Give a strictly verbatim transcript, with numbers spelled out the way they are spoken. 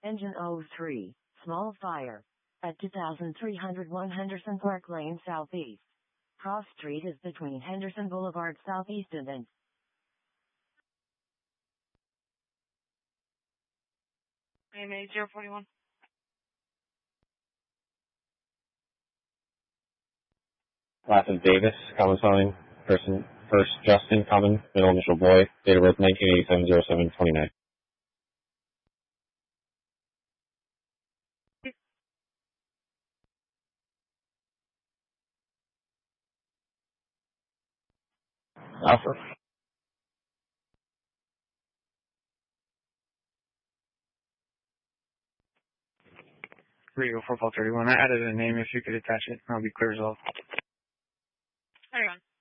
Engine oh three, small fire. At two thousand three hundred one Henderson Park Lane Southeast. Cross Street is between Henderson Boulevard Southeast and N. A M A zero forty-one. Last is Davis, common spelling, person, first Justin, common, middle initial boy, date of birth nineteen eighty-seven, oh seven twenty-nine. Alpha. Rio four twelve thirty-one. I added a name if you could attach it. I'll be clear as well. Hang on.